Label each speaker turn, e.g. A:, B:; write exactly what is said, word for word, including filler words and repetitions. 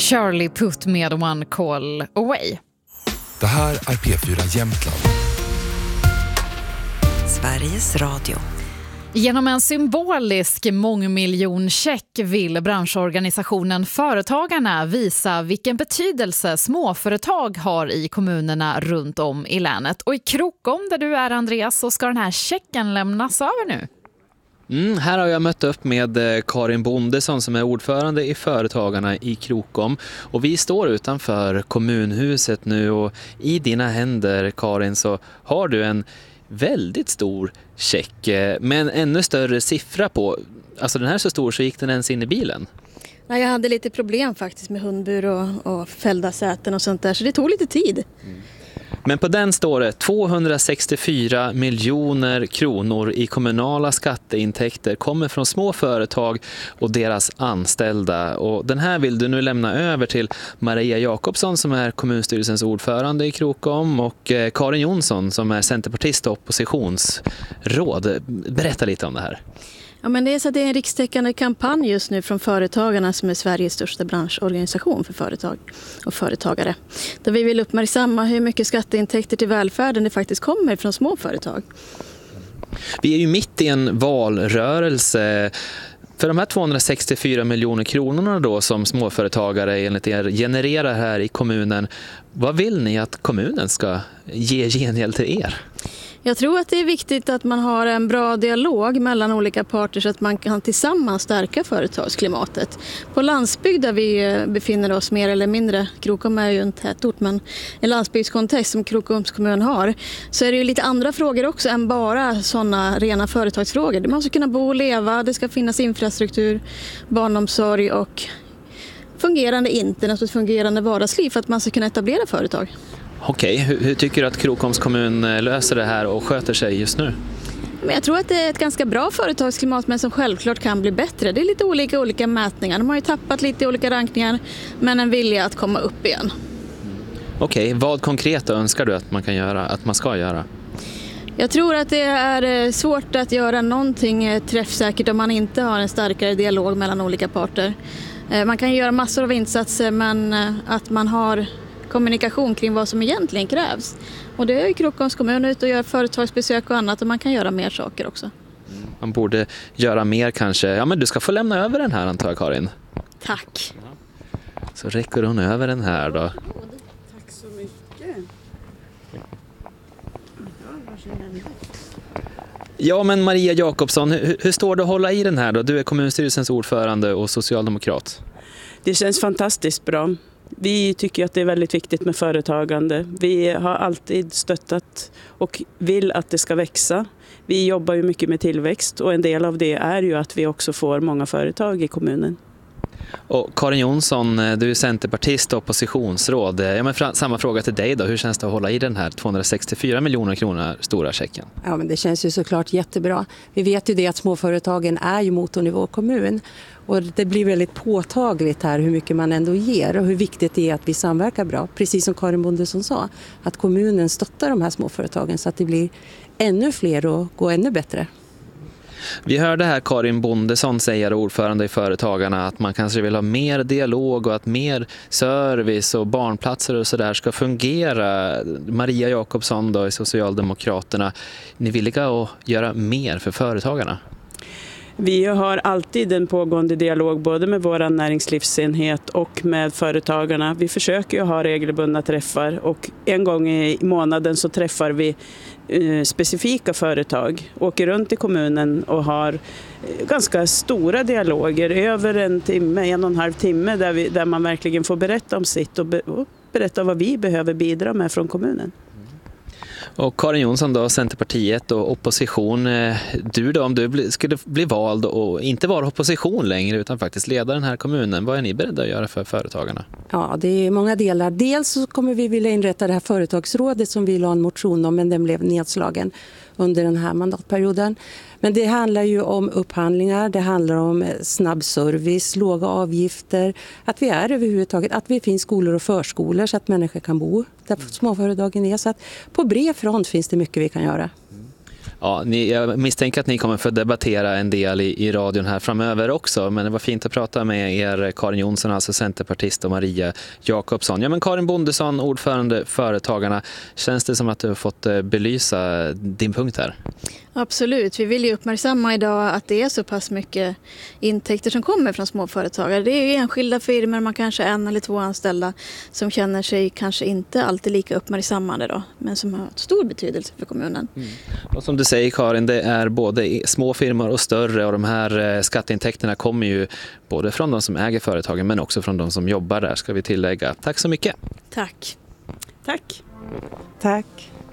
A: Charlie Puth med One Call Away.
B: Det här är P fyra Jämtland.
C: Sveriges Radio.
A: Genom en symbolisk mångmiljoncheck vill branschorganisationen Företagarna visa vilken betydelse småföretag har i kommunerna runt om i länet. Och i Krokom där du är, Andreas, så ska den här checken lämnas över nu.
D: Mm, här har jag mött upp med Karin Bondesson som är ordförande i Företagarna i Krokom. Och vi står utanför kommunhuset nu, och i dina händer, Karin, så har du en väldigt stor check med en ännu större siffra på. Alltså den här är så stor så gick den ens in i bilen.
E: Nej, jag hade lite problem faktiskt med hundbur och, och fällda säten och sånt där, så det tog lite tid.
D: Mm. Men på den står det tvåhundrasextiofyra miljoner kronor i kommunala skatteintäkter kommer från små företag och deras anställda. Och den här vill du nu lämna över till Maria Jakobsson som är kommunstyrelsens ordförande i Krokom och Karin Jonsson som är centerpartist och oppositionsråd. Berätta lite om det här.
E: Ja, men det är så att det är en rikstäckande kampanj just nu från Företagarna som är Sveriges största branschorganisation för företag och företagare. Där vi vill uppmärksamma hur mycket skatteintäkter till välfärden det faktiskt kommer från små företag.
D: Vi är ju mitt i en valrörelse. För de här tvåhundrasextiofyra miljoner kronorna då som småföretagare enligt er genererar här i kommunen, vad vill ni att kommunen ska ge gengäld till er?
E: Jag tror att det är viktigt att man har en bra dialog mellan olika parter så att man kan tillsammans stärka företagsklimatet. På landsbygd där vi befinner oss mer eller mindre, Krokom är ju en tätort men en landsbygdskontext som Krokoms kommun har, så är det ju lite andra frågor också än bara sådana rena företagsfrågor. Man måste kunna bo och leva, det ska finnas infrastruktur, barnomsorg och fungerande internet och ett fungerande vardagsliv för att man ska kunna etablera företag.
D: Okej, hur, hur tycker du att Krokoms kommun löser det här och sköter sig just nu?
E: Men jag tror att det är ett ganska bra företagsklimat men som självklart kan bli bättre. Det är lite olika olika mätningar. De har ju tappat lite i olika rankningar men en vilja att komma upp igen.
D: Okej, vad konkret önskar du att man kan göra, att man ska göra?
E: Jag tror att det är svårt att göra någonting träffsäkert om man inte har en starkare dialog mellan olika parter. Man kan göra massor av insatser men att man har kommunikation kring vad som egentligen krävs. Och det är ju Krokoms kommun ut och gör företagsbesök och annat och man kan göra mer saker också.
D: Man borde göra mer kanske. Ja, men du ska få lämna över den här antar jag, Karin.
E: Tack.
D: Så räcker hon över den här då.
F: Tack så mycket.
D: Ja, men Maria Jakobsson, hur, hur står det att hålla i den här då? Du är kommunstyrelsens ordförande och socialdemokrat.
F: Det känns fantastiskt bra. Vi tycker att det är väldigt viktigt med företagande. Vi har alltid stöttat och vill att det ska växa. Vi jobbar ju mycket med tillväxt och en del av det är ju att vi också får många företag i kommunen.
D: Och Karin Jonsson, du är centerpartist och oppositionsråd. Ja, men samma fråga till dig då. Hur känns det att hålla i den här tvåhundrasextiofyra miljoner kronor stora checken?
G: Ja, men det känns ju såklart jättebra. Vi vet ju det att småföretagen är ju motorn i vår kommun. Och det blir väldigt påtagligt här hur mycket man ändå ger och hur viktigt det är att vi samverkar bra. Precis som Karin Bondesson sa, att kommunen stöttar de här småföretagen så att det blir ännu fler och går ännu bättre.
D: Vi hörde här Karin Bondesson säga, ordförande i Företagarna, att man kanske vill ha mer dialog och att mer service och barnplatser och sådär ska fungera. Maria Jakobsson då i Socialdemokraterna, ni villiga att göra mer för företagarna?
F: Vi har alltid en pågående dialog både med vår näringslivsenhet och med företagarna. Vi försöker ju ha regelbundna träffar och en gång i månaden så träffar vi specifika företag. Åker runt i kommunen och har ganska stora dialoger över en timme, en och en halv timme där, vi, där man verkligen får berätta om sitt och, be, och berätta vad vi behöver bidra med från kommunen.
D: Och Karin Jonsson då, Centerpartiet och opposition. Du då, om du skulle bli vald och inte vara opposition längre utan faktiskt leda den här kommunen, vad är ni beredda att göra för företagarna?
G: Ja, det är många delar. Dels så kommer vi vilja inrätta det här företagsrådet som vi la en motion om, men den blev nedslagen under den här mandatperioden. Men det handlar ju om upphandlingar, det handlar om snabb service, låga avgifter, att vi är överhuvudtaget, att vi finns skolor och förskolor så att människor kan bo där småföretagen är. Så att på bred front finns det mycket vi kan göra.
D: Ja, ni, jag misstänker att ni kommer få debattera en del i, i radion här framöver också, men det var fint att prata med er, Karin Jonsson, alltså centerpartist, och Maria Jakobsson. Ja, men Karin Bondesson, ordförande Företagarna, känns det som att du har fått belysa din punkt här?
E: Absolut, vi vill ju uppmärksamma idag att det är så pass mycket intäkter som kommer från småföretagare. Det är ju enskilda firmor, man kanske en eller två anställda som känner sig kanske inte alltid lika uppmärksammade då, men som har stor betydelse för kommunen.
D: Mm. Och som du säger, Karin, det är både små firmor och större, och de här skatteintäkterna kommer ju både från de som äger företagen men också från de som jobbar där, ska vi tillägga. Tack så mycket.
E: Tack.
F: Tack.
G: Tack.